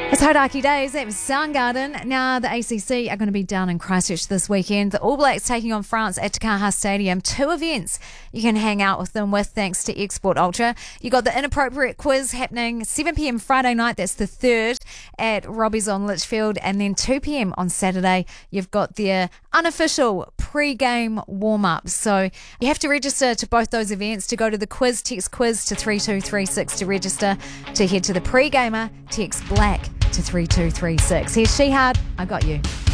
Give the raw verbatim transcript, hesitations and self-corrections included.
It's Hodaki Days at Soundgarden. Now, the A C C are going to be down in Christchurch this weekend. The All Blacks taking on France at Takaha Stadium. Two events you can hang out with them with thanks to Export Ultra. You got the Inappropriate Quiz happening seven p.m. Friday night. That's the third at Robbie's on Litchfield. And then two p.m. on Saturday, you've got their unofficial pre-game warm-up. So you have to register to both those events. To go to the quiz, text quiz to three two three six to register. To head to the pre-gamer, text black to three two three six. Here's Shehad, I Got You.